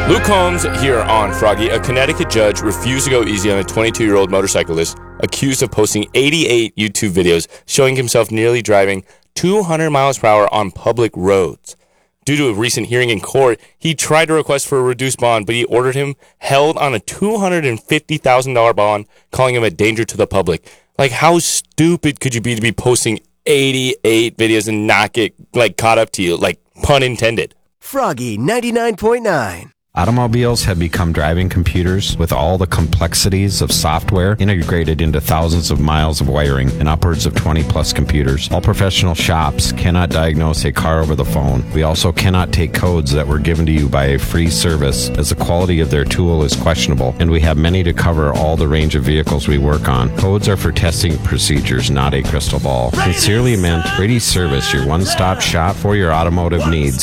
Luke Combs here on Froggy. A Connecticut judge refused to go easy on a 22-year-old motorcyclist accused of posting 88 YouTube videos showing himself nearly driving 200 miles per hour on public roads. Due to a recent hearing in court, he tried to request for a reduced bond, but he ordered him held on a $250,000 bond, calling him a danger to the public. Like, how stupid could you be to be posting 88 videos and not get, caught up to you? Pun intended. Froggy 99.9. Automobiles have become driving computers with all the complexities of software integrated into thousands of miles of wiring and upwards of 20-plus computers. All professional shops cannot diagnose a car over the phone. We also cannot take codes that were given to you by a free service, as the quality of their tool is questionable, and we have many to cover all the range of vehicles we work on. Codes are for testing procedures, not a crystal ball. Sincerely meant, Brady Service, your one-stop shop for your automotive needs.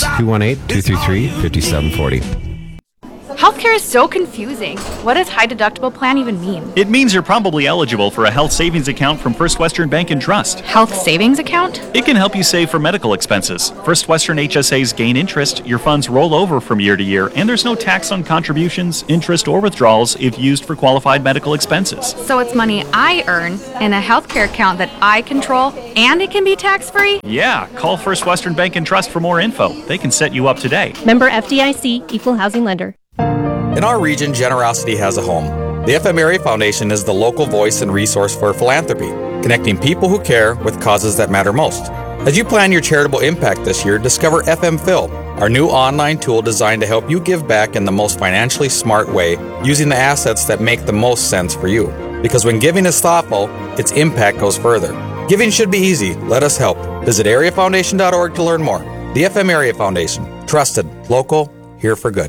218-233-5740. Healthcare is so confusing. What does high deductible plan even mean? It means you're probably eligible for a health savings account from First Western Bank and Trust. Health savings account? It can help you save for medical expenses. First Western HSAs gain interest, your funds roll over from year to year, and there's no tax on contributions, interest, or withdrawals if used for qualified medical expenses. So it's money I earn in a healthcare account that I control, and it can be tax-free? Yeah, call First Western Bank and Trust for more info. They can set you up today. Member FDIC, Equal Housing Lender. In our region, generosity has a home. The FM Area Foundation is the local voice and resource for philanthropy, connecting people who care with causes that matter most. As you plan your charitable impact this year, discover FM Phil, our new online tool designed to help you give back in the most financially smart way, using the assets that make the most sense for you. Because when giving is thoughtful, its impact goes further. Giving should be easy. Let us help. Visit areafoundation.org to learn more. The FM Area Foundation. Trusted, local, here for good.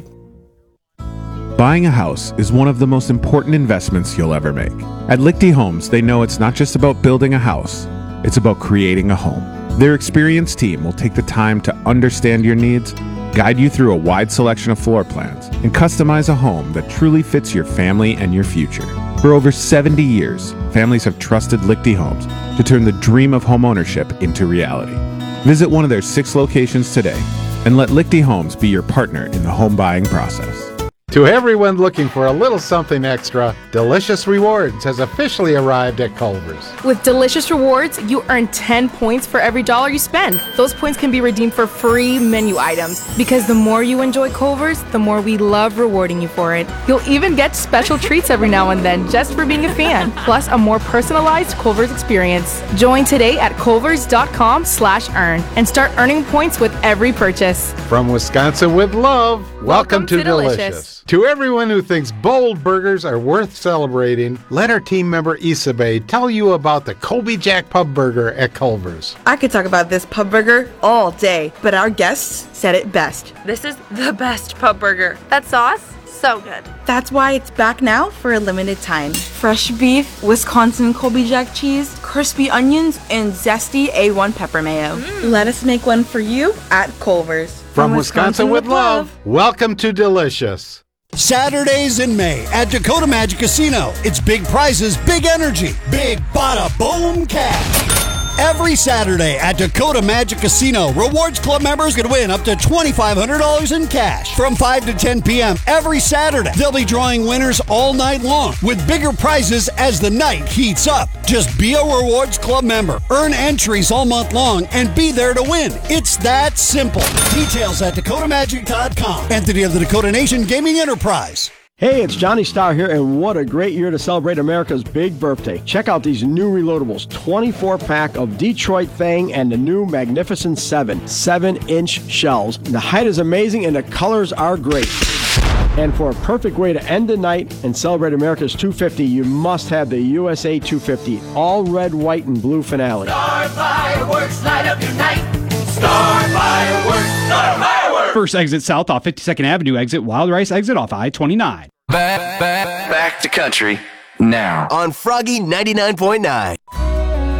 Buying a house is one of the most important investments you'll ever make. At Lichty Homes, they know it's not just about building a house, it's about creating a home. Their experienced team will take the time to understand your needs, guide you through a wide selection of floor plans, and customize a home that truly fits your family and your future. For over 70 years, families have trusted Lichty Homes to turn the dream of homeownership into reality. Visit one of their 6 locations today and let Lichty Homes be your partner in the home buying process. To everyone looking for a little something extra, Delicious Rewards has officially arrived at Culver's. With Delicious Rewards, you earn 10 points for every dollar you spend. Those points can be redeemed for free menu items. Because the more you enjoy Culver's, the more we love rewarding you for it. You'll even get special treats every now and then just for being a fan, plus a more personalized Culver's experience. Join today at culvers.com/earn and start earning points with every purchase. From Wisconsin with love, welcome to Delicious. To everyone who thinks bold burgers are worth celebrating, let our team member Isabel tell you about the Colby Jack Pub Burger at Culver's. I could talk about this pub burger all day, but our guests said it best. This is the best pub burger. That sauce? So good. That's why it's back now for a limited time. Fresh beef, Wisconsin Colby Jack cheese, crispy onions, and zesty A1 pepper mayo. Let us make one for you at Culver's. From Wisconsin with love, welcome to Delicious. Saturdays in May at Dakota Magic Casino. It's big prizes, big energy, big bada boom cash. Every Saturday at Dakota Magic Casino, Rewards Club members can win up to $2,500 in cash. From 5 to 10 p.m. every Saturday, they'll be drawing winners all night long with bigger prizes as the night heats up. Just be a Rewards Club member, earn entries all month long, and be there to win. It's that simple. Details at DakotaMagic.com. Entity of the Dakota Nation Gaming Enterprise. Hey, it's Johnny Starr here, and what a great year to celebrate America's big birthday. Check out these new reloadables, 24-pack of Detroit Fang and the new Magnificent 7-inch shells. The height is amazing, and the colors are great. And for a perfect way to end the night and celebrate America's 250, you must have the USA 250, all red, white, and blue finale. Star Fireworks, light up your night. Star Fireworks, Star Fireworks. First exit south off 52nd Avenue, exit Wild Rice, exit off Back to country now on Froggy 99.9.